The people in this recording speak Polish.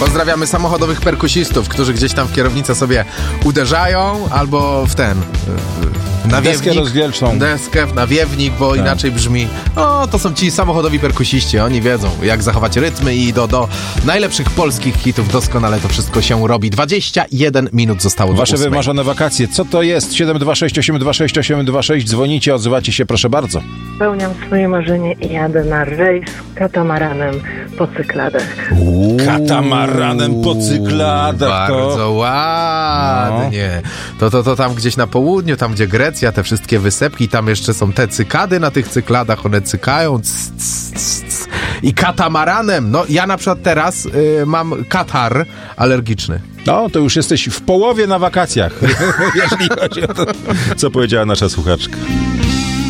Pozdrawiamy samochodowych perkusistów, którzy gdzieś tam w kierownicę sobie uderzają albo w ten... nawiewnik, deskę rozdzielczą. Deskę, nawiewnik, bo inaczej brzmi. O, to są ci samochodowi perkusiści, oni wiedzą, jak zachować rytmy i do najlepszych polskich hitów doskonale to wszystko się robi. 21 minut zostało do Wasze 8. wymarzone wakacje. Co to jest? 726826826. Dzwonicie, odzywacie się, proszę bardzo. Spełniam swoje marzenie i jadę na rejs katamaranem po Cykladach. Katamaranem po Cykladach. Bardzo ładnie. To tam gdzieś na południu, tam gdzie Grecja, te wszystkie wysepki, tam jeszcze są te cykady na tych cykladach, one cykają i katamaranem. No ja na przykład teraz mam katar alergiczny. No, to już jesteś w połowie na wakacjach, jeśli chodzi o to, co powiedziała nasza słuchaczka.